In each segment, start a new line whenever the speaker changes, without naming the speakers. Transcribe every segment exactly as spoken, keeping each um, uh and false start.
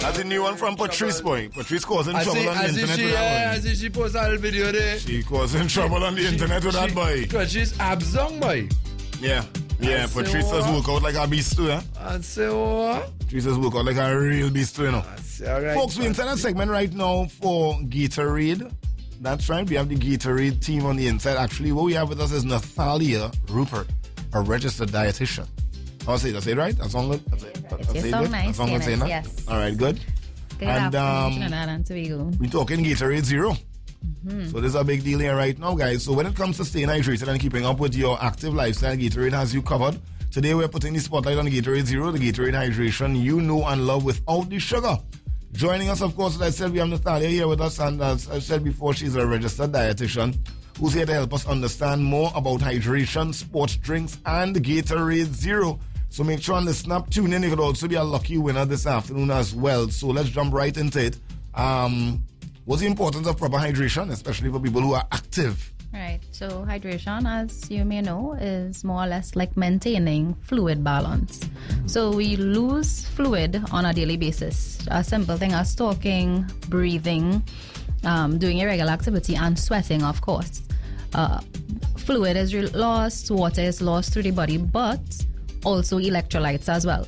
That's the new one from Patrice, boy. Patrice causing trouble
see,
on the
I see
internet
she,
with that
uh, I
boy.
see she post a little video there.
She causing trouble on the
she,
internet with
she,
that boy.
Because she's absong, boy.
Yeah, yeah.
I
Patrice
say
has
what?
work out like a beast too, eh?
I say what?
Patrice has work out like a real beast too, you know.
I say, all right,
Folks, we're inside a segment right now for Gatorade. That's right, we have the Gatorade team on the inside. Actually, what we have with us is Nathalia Rupert, a registered dietitian. I'll say, that's it, right? As long as that's it. That's
It's
it,
so
good?
nice
As long as
saying
it's
it,
that?
yes.
All right, good.
Good
And,
afternoon,
um,
Trinidad and Tobago.
We're talking Gatorade Zero.
Mm-hmm.
So this is a big deal here right now, guys. So when it comes to staying hydrated and keeping up with your active lifestyle, Gatorade has you covered. Today we're putting the spotlight on Gatorade Zero, the Gatorade hydration you know and love without the sugar. Joining us, of course, as I said, we have Nathalia here with us, and as I said before, she's a registered dietitian who's here to help us understand more about hydration, sports drinks, and Gatorade Zero. So make sure on the snap tune in. You could also be a lucky winner this afternoon as well. So let's jump right into it. Um, what's the importance of proper hydration, especially for people who are active?
Right. So hydration, as you may know, is more or less like maintaining fluid balance. So we lose fluid on a daily basis. A simple thing as talking, breathing, um, doing irregular activity, and sweating, of course. Uh, fluid is re- lost, water is lost through the body, but also electrolytes as well.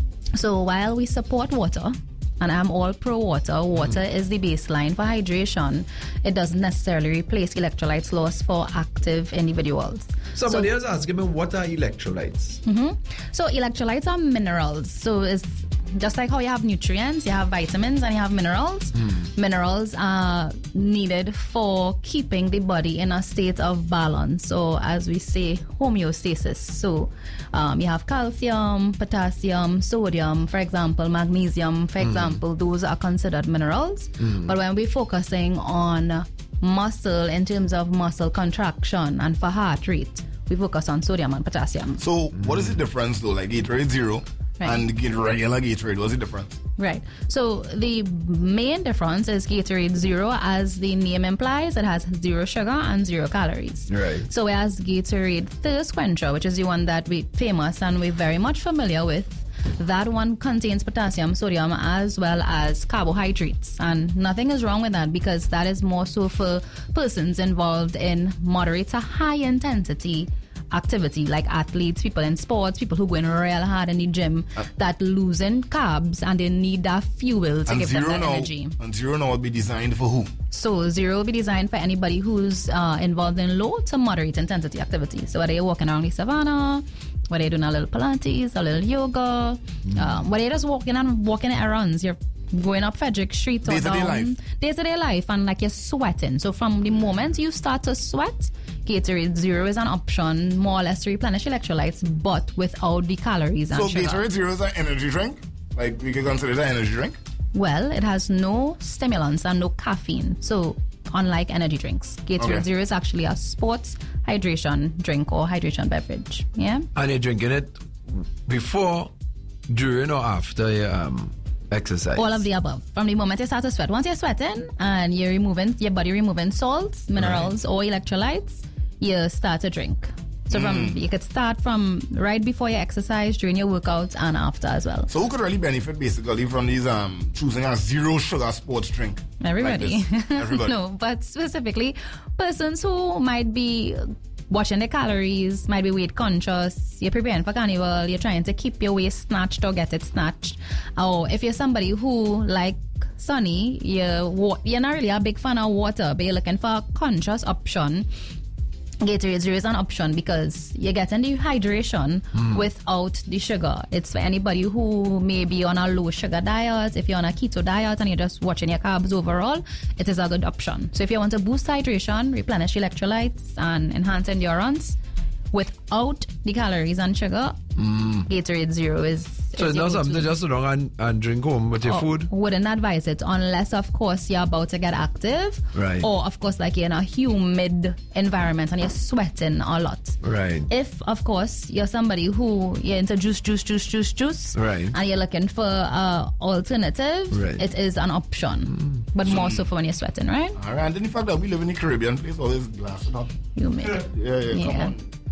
So while we support water, and I'm all pro water, water mm. is the baseline for hydration, it doesn't necessarily replace electrolytes lost for active individuals.
Somebody
so,
else asking me, what are electrolytes?
Mm-hmm. So electrolytes are minerals. So it's just like how you have nutrients, you have vitamins and you have minerals. Mm. Minerals are needed for keeping the body in a state of balance. So as we say, homeostasis. So um, you have calcium, potassium, sodium, for example, magnesium, for mm. example, those are considered minerals. Mm. But when we're focusing on muscle in terms of muscle contraction and for heart rate, we focus on sodium and potassium.
So mm. what is the difference though? Like Gatorade Zero right. and regular Gatorade, what's the difference?
Right. So the main difference is Gatorade Zero, as the name implies, it has zero sugar and zero calories.
Right.
So whereas Gatorade Thirst Quencher, which is the one that we're famous and we're very much familiar with, that one contains potassium, sodium, as well as carbohydrates. And nothing is wrong with that, because that is more so for persons involved in moderate to high intensity activity, like athletes, people in sports, people who go in real hard in the gym, uh, that losing carbs and they need that fuel to give them that
now,
energy.
And Zero now will be designed for who?
So Zero will be designed for anybody who's uh, involved in low to moderate intensity activity. So whether you're walking around the savannah, whether you're doing a little Pilates, a little yoga, mm. um, whether you're just walking and walking errands, you're going up Frederick Street or
day-to-day
down
life.
day-to-day life, and like you're sweating. So from the moment you start to sweat, Gatorade Zero is an option more or less to replenish electrolytes, but without the calories and
so
sugar.
Gatorade Zero is an energy drink? Like we could consider it an energy drink?
Well, it has no stimulants and no caffeine. So unlike energy drinks, Gatorade okay. Zero is actually a sports hydration drink or hydration beverage. Yeah.
And you're drinking it before, during, or after your um, exercise?
All of the above. From the moment you start to sweat. Once you're sweating and you're removing, your body removing salts, minerals, right. or electrolytes, you start to drink. So from mm. you could start from right before you exercise, during your workouts, and after as well.
So who could really benefit basically from these um choosing a zero sugar sports drink?
Everybody.
Like Everybody.
No, but specifically persons who might be watching the calories, might be weight conscious, you're preparing for carnival, you're trying to keep your waist snatched or get it snatched. Or if you're somebody who, like Sonny, you're, you're not really a big fan of water, but you're looking for a conscious option, Gatorade Zero is an option, because you're getting the hydration mm. without the sugar. It's for anybody who may be on a low sugar diet. If you're on a keto diet and you're just watching your carbs overall, it is a good option. So if you want to boost hydration, replenish electrolytes, and enhance endurance without the calories and sugar, mm. Gatorade Zero is...
So it's not something to just sit down and, and drink home with your
oh,
food?
Wouldn't advise it, unless, of course, you're about to get active.
Right.
Or, of course, like you're in a humid environment and you're sweating a lot.
Right.
If, of course, you're somebody who you're into juice, juice, juice, juice, juice,
right.
and you're looking for an alternative,
right.
it is an option. Mm. But more so for when you're sweating, right?
All right. And then the fact that we live in the Caribbean place, always glass it up.
You may.
Yeah, yeah, yeah, come on.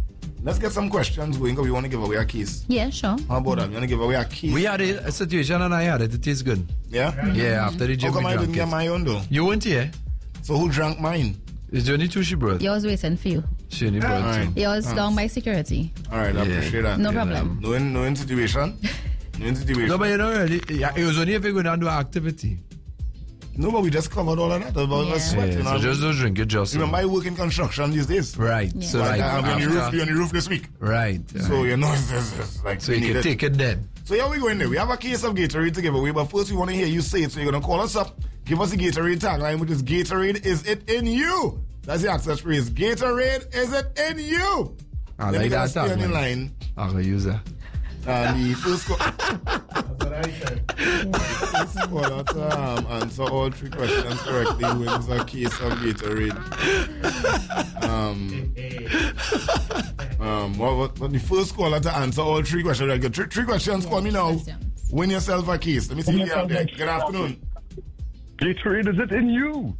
let's get some questions going because we want to give away a case.
Yeah, sure.
How about that? We want to give away a case.
We had a, a situation and I had it. It is good.
Yeah?
Mm-hmm.
Yeah, after the gym
How come
we
I
drank
didn't get
it.
my own though?
You weren't here.
So who drank mine?
It's only two she brought.
Yours waiting for you.
She only brought
Alright.
two.
Yours down by security.
All right, I
Yeah.
appreciate that.
No
Yeah,
problem.
No in, no in situation. No in situation.
No, but you know, really, yeah, it was only if you're going to do activity.
No, but we just covered all of that about
Yeah.
the sweat.
Yeah,
you know?
so just don't drink it, just.
Remember, I work in construction these days.
Right.
Yeah.
So,
Like,
like,
I'm on the roof,
after-
on the roof this week.
right.
So, you know, it's, it's, it's like
So
we
you
need
can
it.
take it then.
So here we go in there. We have a case of Gatorade to give away, but first we want to hear you say it. So you're going to call us up, give us the Gatorade tagline, which is Gatorade, is it in you? That's the access phrase. Gatorade, is it in you?
I
Then
like
you gotta
that
stay on the
tagline.
line.
I'm going to use that.
And the first call... That's what I said. The first caller to um, answer all three questions correctly wins a case of Gatorade. Um, um, what, what, what the first caller to answer all three questions. Right, good. Three, three questions. Call me now.
questions.
Win yourself a case. Let me see who you have there. Good afternoon.
Gatorade, is it in you?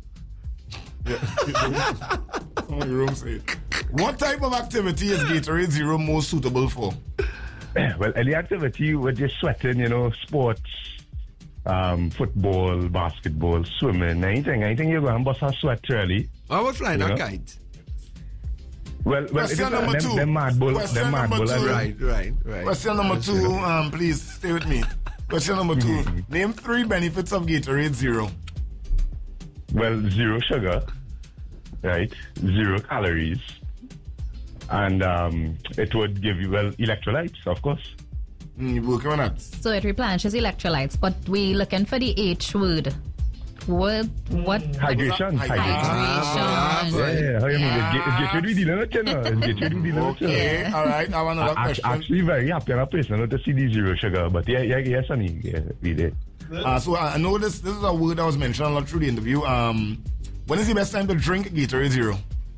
Some of the room say. What type of activity is Gatorade Zero most suitable for?
Well, any activity where you're sweating, you know, sports, um, football, basketball, swimming, anything, anything you go and bust a sweat, really.
I was flying
You
a
know?
kite.
Well, well,
Question
it is,
number
them,
two.
them mad bull,
Question
them mad
number
bull,
two.
Right, right, right.
Question number two, um, please stay with me. Question number two. Name three benefits of Gatorade Zero.
Well, zero sugar, right? Zero calories. And um, it would give you, well, electrolytes, of course.
Mm, you working on that?
So it replenishes electrolytes, but we looking for the H word. What? What?
Hydration.
Hydration.
Ah,
Hydration.
Yeah, yeah, how you mean? It's Ga- it's Gatorade we dealing with, you know? It's Gatorade we dealing with, you know?
Okay, all right. I have another
Act-
question.
Actually, very happy and a person not to see the zero sugar, but yeah, yeah, yes, honey, yeah, we did.
Uh, so I I know this. This is a word that was mentioned a lot through the interview. Um, when is the best time to drink Gatorade Zero?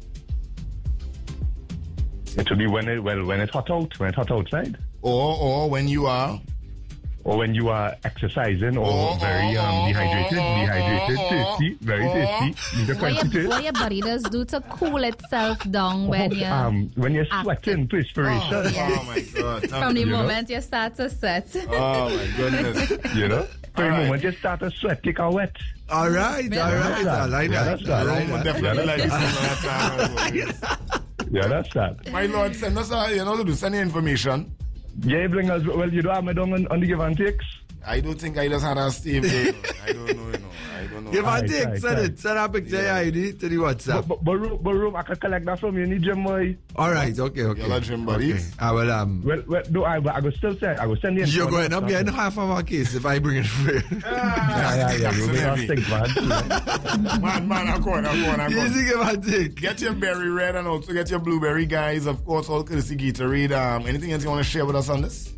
It will be when it well when it's hot out, when it's hot outside,
Or or when you are
or when you are exercising, or
Oh,
very
oh,
um,
oh,
dehydrated,
oh,
dehydrated,
oh,
thirsty, very
oh.
thirsty. Need to
What
concentrate.
your, what your body does do to cool itself down when you
um, when you're
active.
sweating, perspiration,
oh,
yes.
oh my god!
from the
you know?
moment you start to sweat.
Oh my goodness!
you know. For
All
a
right.
moment, you start to sweat, take a wet.
All right, all right. I like
Yeah,
that.
that's
I
that.
like
Rome would
that.
definitely
Yeah,
like this
that's
another time.
Yeah, that's that.
My lord, send us a, you know, to send you information.
Yeah, you bring us. Well, you don't have me down on, on the give and takes.
I don't think I just had a Steve. There, you know. I don't know, you know. I don't know.
Give
Aye,
and take,
aye,
send
aye.
it. Send a picture yeah. I D to the WhatsApp.
But, but, but, Ro- but Rome, I can collect that from you in the gym, boy.
All right, okay, okay.
You're a gym buddy.
Okay. I will, um,
Well, well, no, I, I will still send. I will send the.
you're going
information.
up getting half of our case if I bring it for you.
Yeah, yeah, yeah. You bring us things, man.
Man, man, I'm going, I'm going, I'm going.
Easy give and take.
Get your berry red and also get your blueberry, guys. Of course, all courtesy Gatorade. Um, anything else you want to share with us on this?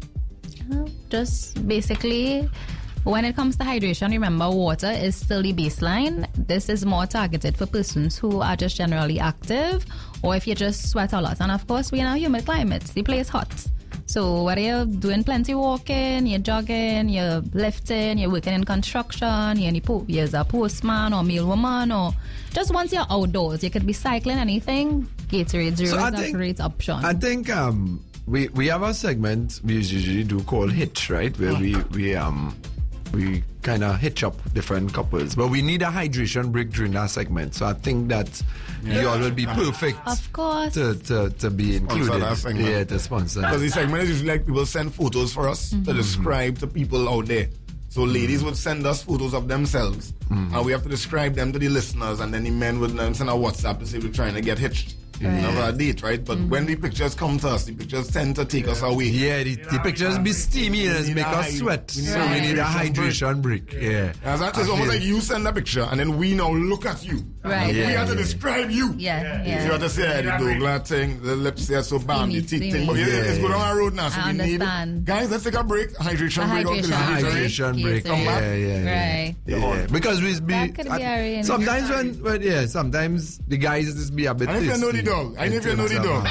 Just basically, when it comes to hydration, remember water is still the baseline. This is more targeted for persons who are just generally active, or if you just sweat a lot. And of course, we're in a humid climate. The place is hot. So whether you're doing plenty walking, you're jogging, you're lifting, you're working in construction, you're, any po- you're a postman or meal woman, or just once you're outdoors, you could be cycling, anything, Gatorade Zero
So I
is a
think-
great option.
I think um, we we have a segment we usually do called Hitch, right? Where we we um we kind of hitch up different couples, but we need a hydration break during that segment. So I think that you all will be perfect
Of course.
to, to, to be included.
that segment.
Yeah, to sponsor.
Because the segment is usually like people send photos for us to describe to people out there. So ladies would send us photos of themselves, and we have to describe them to the listeners, and then the men would um, send a WhatsApp to say we're trying to get hitched.
Right.
Have a date, right? But when the pictures come to us, the pictures tend to take us away.
Yeah, the, the pictures be steamy and
We need
make
a
us
hy-
sweat.
we need
So
a
we need a
hydration
hydration break. Yeah.
As that is almost like you send a picture, and then we now look at you.
Right.
And we
Yeah,
have to
yeah.
describe you.
Yeah, yeah.
So you have to say, yeah, the Douglas thing, the lips here so bam, the
Steamy,
teeth thing. But
steamy.
yeah, let's go down our road now. So
I
we need,
understand.
guys, let's take a break. Hydration
A
break. out to the
hydration
hydration.
Hydration break.
Gatorade.
Yeah, yeah, yeah.
Right.
Yeah, because we be
That could be
I-
a real-
sometimes when, when yeah sometimes the guys just be a bit
And if you know the
thirsty
dog, and if you know the
in terms of,
dog,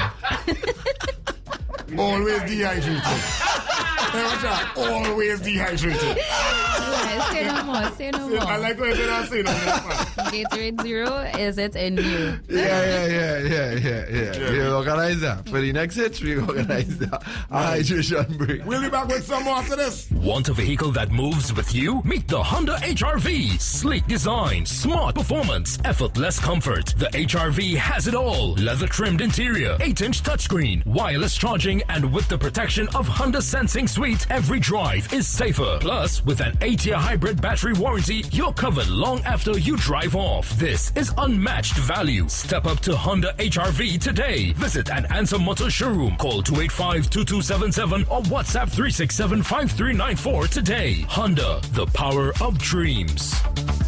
always dehydrated. Hey, watch out, always dehydrated.
Yeah, say no more. Say no more.
I like what I said. I say no more.
Gatorade Zero, is it in you?
Yeah, yeah, yeah, yeah, yeah, yeah.
Yeah.
We organize that. For the next hit, we organize that. A hydration break.
We'll be back with some more after this.
Want a vehicle that moves with you? Meet the Honda H R V. Sleek design, smart performance, effortless comfort. The H R V has it all. Leather-trimmed interior, eight inch touchscreen, wireless charging, and with the protection of Honda Sensing Suite, every drive is safer. Plus, with an eight-year hybrid battery warranty, you're covered long after you drive off. This is unmatched value. Step up to Honda H R V today. Visit an Answer Motor showroom. Call two eight five, two two seven seven or WhatsApp three six seven, five three nine four today. Honda, the power of dreams.